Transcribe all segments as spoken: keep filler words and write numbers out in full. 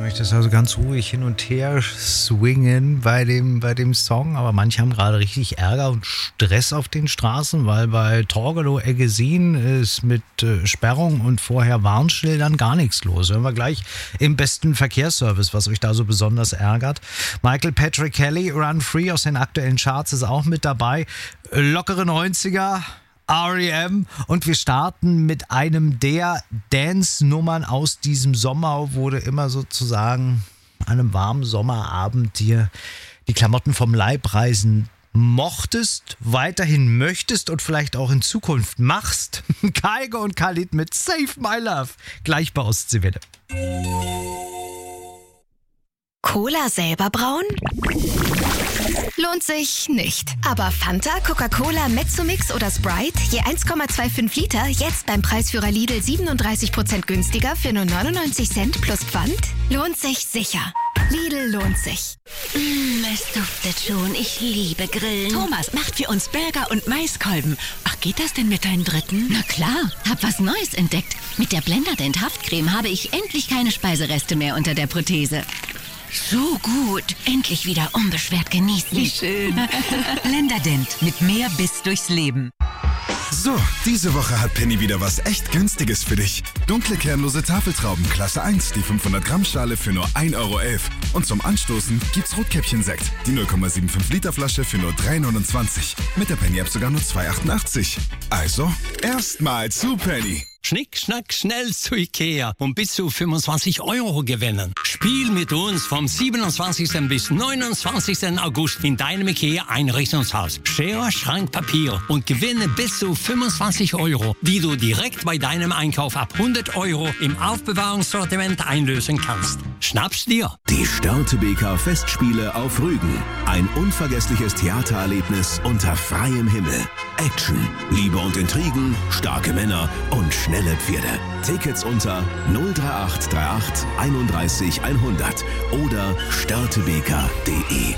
möchtest also ganz ruhig hin und her swingen bei dem, bei dem Song, aber manche haben gerade richtig Ärger und Stress auf den Straßen, weil bei Torgelow Eggesin ist mit äh, Sperrung und vorher Warnschildern gar nichts los. Hören wir gleich im besten Verkehrsservice, was euch da so besonders ärgert. Michael Patrick Kelly, Run Free aus den aktuellen Charts, ist auch mit dabei. Lockere neunziger, R E M, und wir starten mit einem der Dance-Nummern aus diesem Sommer, wo du immer sozusagen an einem warmen Sommerabend dir die Klamotten vom Leib reißen mochtest, weiterhin möchtest und vielleicht auch in Zukunft machst. Kygo und Khalid mit Save My Love, gleich bei Ostseewelle. Cola selber brauen? Lohnt sich nicht. Aber Fanta, Coca-Cola, Mezzomix oder Sprite, je eins Komma fünfundzwanzig Liter, jetzt beim Preisführer Lidl siebenunddreißig Prozent günstiger für nur neunundneunzig Cent plus Pfand? Lohnt sich sicher. Lidl lohnt sich. Mm, es duftet schon. Ich liebe Grillen. Thomas macht für uns Burger und Maiskolben. Ach, geht das denn mit deinem dritten? Na klar, hab was Neues entdeckt. Mit der Blenderdent Haftcreme habe ich endlich keine Speisereste mehr unter der Prothese. So gut. Endlich wieder unbeschwert genießen. Wie schön. Blenderdent mit mehr Biss durchs Leben. So, diese Woche hat Penny wieder was echt Günstiges für dich. Dunkle kernlose Tafeltrauben Klasse eins, die fünfhundert Gramm Schale für nur ein Euro elf. Und zum Anstoßen gibt's Rotkäppchen-Sekt, die null Komma fünfundsiebzig Liter Flasche für nur drei neunundzwanzig. Mit der Penny-App sogar nur zwei achtundachtzig. Also, erstmal zu Penny. Schnick, schnack, schnell zu Ikea und bis zu fünfundzwanzig Euro gewinnen. Spiel mit uns vom siebenundzwanzigsten bis neunundzwanzigsten August in deinem Ikea-Einrichtungshaus. Schere, Schrank, Papier und gewinne bis zu fünfundzwanzig Euro, die du direkt bei deinem Einkauf ab hundert Euro im Aufbewahrungssortiment einlösen kannst. Schnapp's dir! Die Störtebeker Festspiele auf Rügen. Ein unvergessliches Theatererlebnis unter freiem Himmel. Action, Liebe und Intrigen, starke Männer und schnelle Pferde. Tickets unter null drei acht drei acht einunddreißig hundert oder störtebeker punkt de.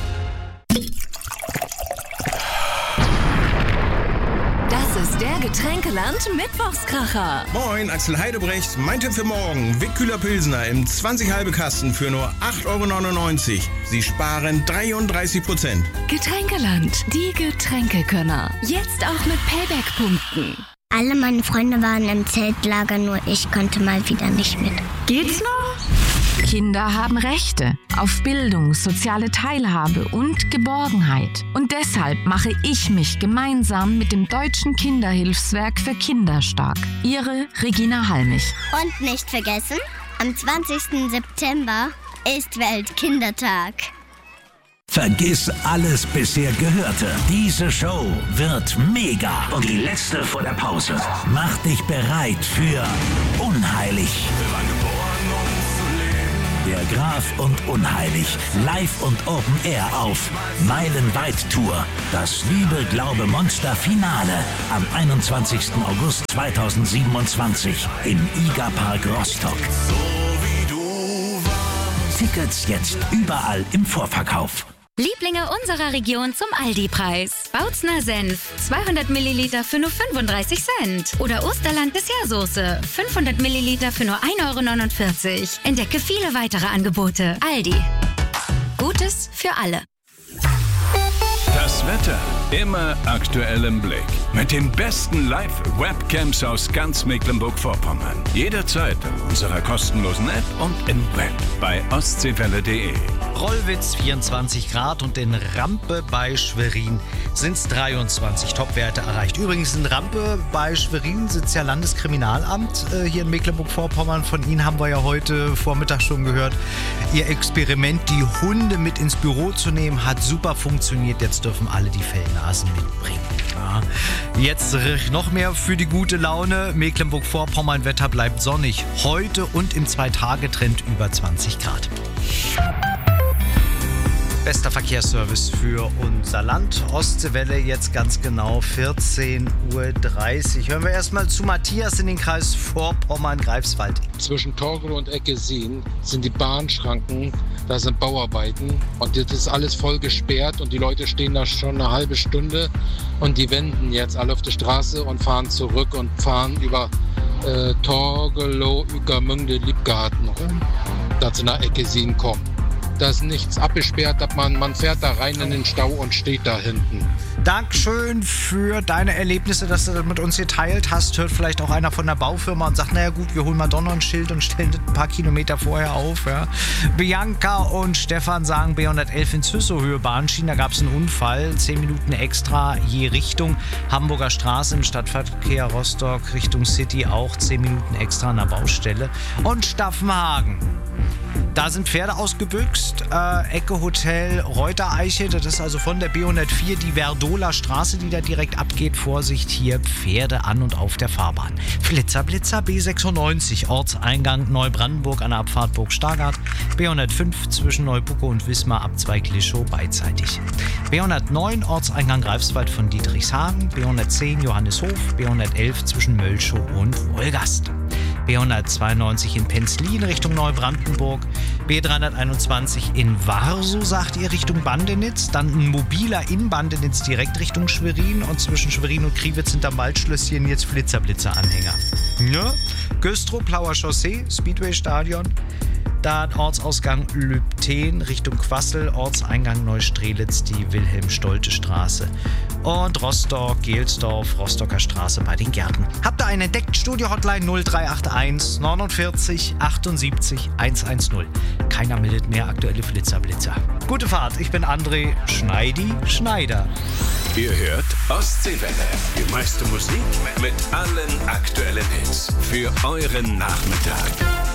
Das ist der Getränkeland Mittwochskracher. Moin, Axel Heidebrecht. Mein Tipp für morgen. Wickkühler Pilsner im zwanzig halbe Kasten für nur acht Euro neunundneunzig. Sie sparen dreiunddreißig Prozent. Getränkeland, die Getränkekönner. Jetzt auch mit Payback-Punkten. Alle meine Freunde waren im Zeltlager, nur ich konnte mal wieder nicht mit. Geht's noch? Kinder haben Rechte auf Bildung, soziale Teilhabe und Geborgenheit. Und deshalb mache ich mich gemeinsam mit dem Deutschen Kinderhilfswerk für Kinder stark. Ihre Regina Halmich. Und nicht vergessen, am zwanzigsten September ist Weltkindertag. Vergiss alles bisher Gehörte. Diese Show wird mega. Und die letzte vor der Pause. Mach dich bereit für Unheilig. Der Graf und Unheilig. Live und Open Air auf Meilenweit Tour. Das Liebe, Glaube, Monster Finale am einundzwanzigsten August zweitausendsiebenundzwanzig im Iga-Park Rostock. Tickets jetzt überall im Vorverkauf. Lieblinge unserer Region zum Aldi-Preis. Bautzner Senf, zweihundert Milliliter für nur fünfunddreißig Cent. Oder Osterland Dessertsoße, fünfhundert Milliliter für nur ein Euro neunundvierzig. Entdecke viele weitere Angebote. Aldi. Gutes für alle. Das Wetter immer aktuell im Blick. Mit den besten Live-Webcams aus ganz Mecklenburg-Vorpommern. Jederzeit in unserer kostenlosen App und im Web bei ostseewelle punkt de. Rollwitz vierundzwanzig Grad und in Rampe bei Schwerin sind es dreiundzwanzig Topwerte erreicht. Übrigens in Rampe bei Schwerin sitzt ja Landeskriminalamt äh, hier in Mecklenburg-Vorpommern. Von Ihnen haben wir ja heute Vormittag schon gehört. Ihr Experiment, die Hunde mit ins Büro zu nehmen, hat super funktioniert. Jetzt dürfen alle die Fellnasen mitbringen. Ja. Jetzt noch mehr für die gute Laune. Mecklenburg-Vorpommern, Wetter bleibt sonnig. Heute und im Zwei-Tage-Trend über zwanzig Grad. Bester Verkehrsservice für unser Land. Ostseewelle jetzt ganz genau vierzehn Uhr dreißig. Hören wir erstmal zu Matthias in den Kreis Vorpommern-Greifswald. Zwischen Torgelow und Eggesin sind die Bahnschranken, da sind Bauarbeiten und das ist alles voll gesperrt und die Leute stehen da schon eine halbe Stunde und die wenden jetzt alle auf die Straße und fahren zurück und fahren über äh, Torgelow, Ueckermünde, Liebgarten rum, dass sie nach Eggesin kommen. Da ist nichts abgesperrt, dass man, man fährt da rein in den Stau und steht da hinten. Dankeschön für deine Erlebnisse, dass du das mit uns geteilt hast. Hört vielleicht auch einer von der Baufirma und sagt, naja gut, wir holen mal doch noch ein Schild und stellen das ein paar Kilometer vorher auf. Ja. Bianca und Stefan sagen, B hundertelf in Züssow-Höhe Bahnschienen, da gab es einen Unfall. Zehn Minuten extra je Richtung. Hamburger Straße im Stadtverkehr Rostock Richtung City auch zehn Minuten extra an der Baustelle. Und Staffenhagen. Da sind Pferde ausgebüxt, äh, Ecke Hotel Reutereiche, das ist also von der B hundertvier die Verdola Straße, die da direkt abgeht. Vorsicht, hier Pferde an und auf der Fahrbahn. Flitzer, Blitzer, B sechsundneunzig, Ortseingang Neubrandenburg an der Abfahrt Burg Stargard, B hundertfünf zwischen Neubucke und Wismar, Abzweig Lischow beidseitig. B hundertneun, Ortseingang Greifswald von Dietrichshagen, B hundertzehn Johannishof, B hundertelf zwischen Mölschow und Wolgast. B hundertzweiundneunzig in Penzlin Richtung Neubrandenburg, B dreihunderteinundzwanzig in Warsow, sagt ihr, Richtung Bandenitz, dann ein mobiler in Bandenitz direkt Richtung Schwerin und zwischen Schwerin und Kriwitz hinterm Waldschlösschen jetzt Flitzer-Blitzer-Anhänger. Ja, Güstrow, Plauer Chaussee, Speedway-Stadion, dann Ortsausgang Lübten Richtung Quassel, Ortseingang Neustrelitz, die Wilhelm-Stolte-Straße und Rostock, Gelsdorf, Rostocker Straße bei den Gärten. Habt ihr einen entdeckt? Studio-Hotline null drei acht eins neunundvierzig achtundsiebzig hundertzehn. Keiner meldet mehr aktuelle Flitzer-Blitzer. Gute Fahrt, ich bin André Schneidi Schneider. Ihr hört Ostseewelle, die meiste Musik mit allen aktuellen Hits für euren Nachmittag.